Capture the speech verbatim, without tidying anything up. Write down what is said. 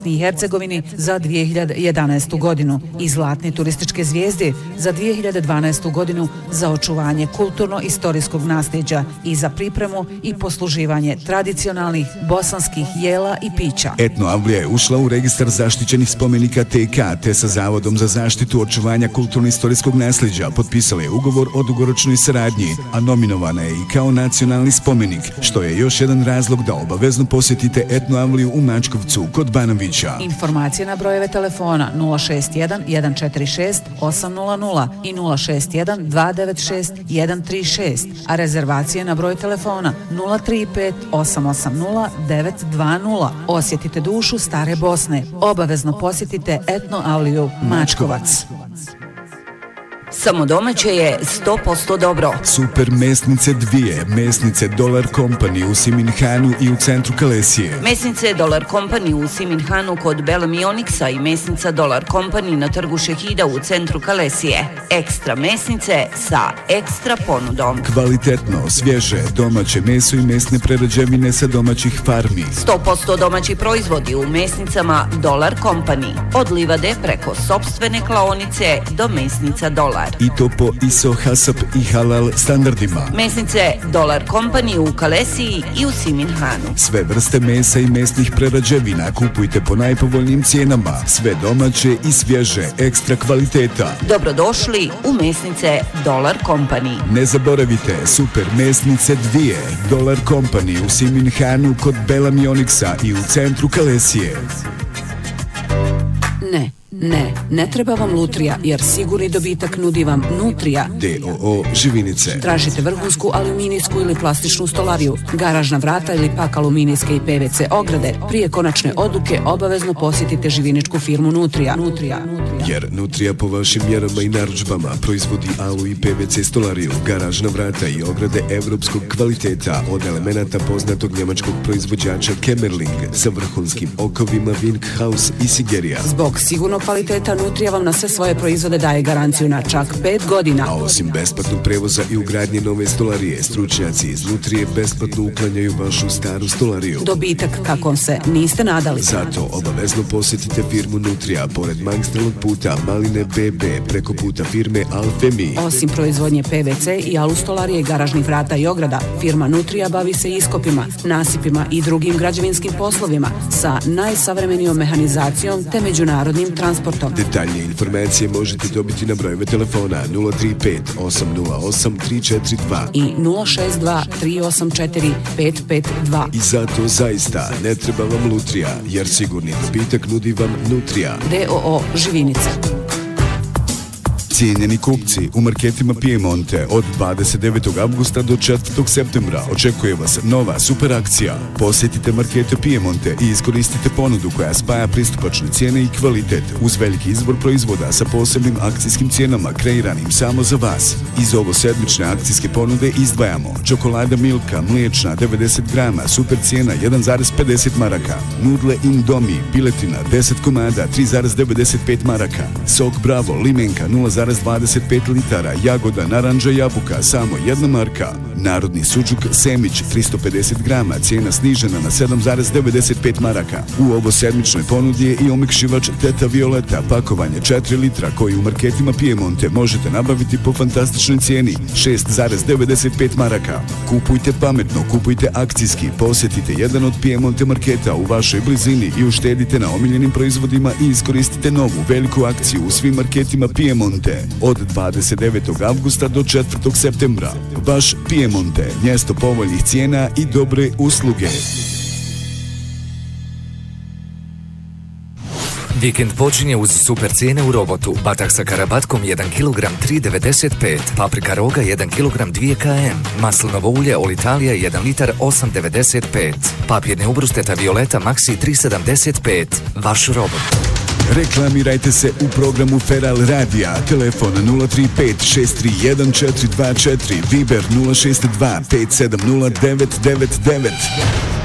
i Hercegovini za dvije hiljade jedanaestu godinu i zlatne turističke zvijezde za dvije hiljade dvanaestu godinu za očuvanje kulturno-istorijskog nasljeđa i za pripremu i posluživanje tradicionalnih bosanskih jela i pića. Etno Avlija je ušla u registar zaštićenih spomenika T K te sa Zavodom za zaštitu očuvanja kulturno-istorijskog nasljeđa potpisala je ugovor o dugoročnoj saradnji, a nominovana je i kao nacionalni spomenik, što je još jedan razlog da obavezno posjetite Etno Avliju u Mačkovcu kod Banovića. Informacije na brojeve telefona nula šest jedan jedan četiri šest osam nula nula i nula šest jedan dva devet šest jedan tri šest, a rezervacije na broj telefona nula tri pet osam osam nula devet dva nula. Osjetite dušu stare Bosne. Obavezno posjetite Etno Avliju Mačkovac. Samo domaće je sto posto dobro. Super mesnice dvije, mesnice Dolar Company u Siminhanu i u centru Kalesije. Mesnice Dolar Company u Siminhanu kod Belem i Onyxa i mesnica Dolar Company na trgu Šehida u centru Kalesije. Ekstra mesnice sa ekstra ponudom. Kvalitetno, svježe, domaće meso i mesne prerađevine sa domaćih farmi. sto posto domaći proizvodi u mesnicama Dolar Company. Od livade preko sopstvene klaonice do mesnica Dolar. I to po I S O, HASAP i Halal standardima. Mesnice Dolar Company u Kalesiji i u Siminhanu. Sve vrste mesa i mesnih prerađevina kupujte po najpovoljnijim cijenama. Sve domaće i svježe, ekstra kvaliteta. Dobrodošli u mesnice Dolar Company. Ne zaboravite, super mesnice dvije, Dolar Company u Siminhanu kod Belem i Onyxa i u centru Kalesije. Ne. Ne, ne treba vam Lutrija, jer sigurni dobitak nudi vam Nutrija. D O O Živinice. Tražite vrhunsku aluminijsku ili plastičnu stolariju, garažna vrata ili pak aluminijske i P V C ograde. Prije konačne odluke obavezno posjetite živiničku firmu Nutrija. Nutrija. Jer Nutrija po vašim mjerama i narudžbama proizvodi alu i P V C stolariju, garažna vrata i ograde evropskog kvaliteta od elemenata poznatog njemačkog proizvođača Kemmerling sa vrhunskim okovima Winkhaus i Sigerija. Zbog sigurnog kvaliteta Nutrija vam na sve svoje proizvode daje garanciju na čak pet godina. A osim besplatnog prevoza i ugradnje nove stolarije, stručnjaci iz Nutrije besplatno uklanjaju vašu staru stolariju. Dobitak kakom se niste nadali. Zato obavezno posjetite firmu Nutrija pored magistralnog puta Maline B B preko puta firme Alfemi. Osim proizvodnje P V C i alu stolarije, garažnih vrata i ograda, firma Nutrija bavi se iskopima, nasipima i drugim građevinskim poslovima sa najsavremenijom mehanizacijom te međunarodnim transportom. Detaljnije informacije možete dobiti na brojeve telefona nula tri pet osam nula osam tri četiri dva i nula šest dva tri osam četiri pet pet dva. I zato zaista ne treba vam Lutrija, jer sigurni dobitak nudi vam Nutrija. D O O Živinice. Cijenjeni kupci, u marketima Piemonte od dvadeset devetog avgusta do četvrtog septembra očekuje vas nova super akcija. Posjetite markete Piemonte i iskoristite ponudu koja spaja pristupačne cijene i kvalitet uz veliki izbor proizvoda sa posebnim akcijskim cijenama kreiranim samo za vas. Iz ovo sedmične akcijske ponude izdvajamo čokolada Milka, mliječna devedeset grama, super cijena jedan zarez pedeset maraka, nudle Indomie, piletina deset komada tri zarez devedeset pet maraka, sok Bravo, limenka nula zarez dvadeset pet litara, jagoda, naranđa, jabuka, samo jedna marka. Narodni suđuk Semić, tristo pedeset grama, cijena snižena na sedam zarez devedeset pet maraka. U ovo sedmičnoj ponudi je i omekšivač Teta Violeta, pakovanje četiri litra, koji u marketima Piemonte možete nabaviti po fantastičnoj cijeni, šest zarez devedeset pet maraka. Kupujte pametno, kupujte akcijski, posjetite jedan od Piemonte marketa u vašoj blizini i uštedite na omiljenim proizvodima i iskoristite novu veliku akciju u svim marketima Piemonte od dvadeset devetog avgusta do četvrtog septembra. Vaš Piemonte, mjesto povoljnih cijena i dobre usluge. Vikend počinje uz super cijene u Robotu. Batak sa karabatkom jedan kilogram tri devedeset pet, paprika roga jedan kilogram dva km, maslinovo ulje Olitalija jedan litar osam devedeset pet, papirne ubruste Teta Violeta Maxi tri sedamdeset pet. Vaš Robot. Reklamirajte se u programu Feral Radija. Telefon nula tri pet šest tri jedan četiri dva četiri, Viber nula šest dva pet sedam nula devet devet devet.